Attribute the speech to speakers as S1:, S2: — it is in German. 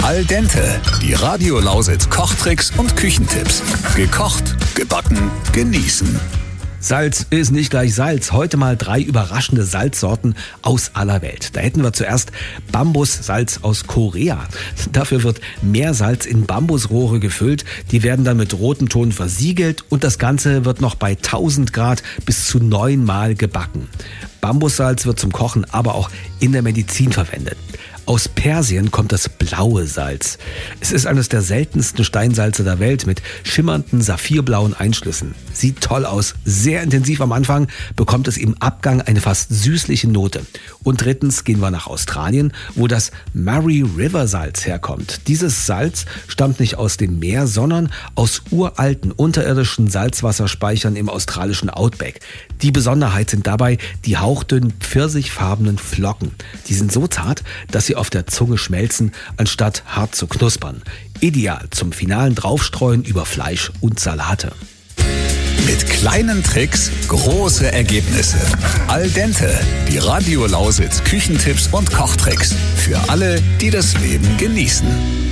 S1: Al dente, die Radio Lausitz Kochtricks und Küchentipps. Gekocht, gebacken, genießen.
S2: Salz ist nicht gleich Salz. Heute mal 3 überraschende Salzsorten aus aller Welt. Da hätten wir zuerst Bambussalz aus Korea. Dafür wird Meersalz in Bambusrohre gefüllt. Die werden dann mit rotem Ton versiegelt und das Ganze wird noch bei 1000 Grad bis zu 9 Mal gebacken. Bambussalz wird zum Kochen, aber auch in der Medizin verwendet. Aus Persien kommt das blaue Salz. Es ist eines der seltensten Steinsalze der Welt mit schimmernden, saphirblauen Einschlüssen. Sieht toll aus, sehr intensiv am Anfang, bekommt es im Abgang eine fast süßliche Note. Und drittens gehen wir nach Australien, wo das Murray River Salz herkommt. Dieses Salz stammt nicht aus dem Meer, sondern aus uralten unterirdischen Salzwasserspeichern im australischen Outback. Die Besonderheit sind dabei die hauchdünnen, pfirsichfarbenen Flocken. Die sind so zart, dass sie auf der Zunge schmelzen, anstatt hart zu knuspern. Ideal zum finalen Draufstreuen über Fleisch und Salate.
S1: Mit kleinen Tricks große Ergebnisse. Al dente, die Radio Lausitz Küchentipps und Kochtricks. Für alle, die das Leben genießen.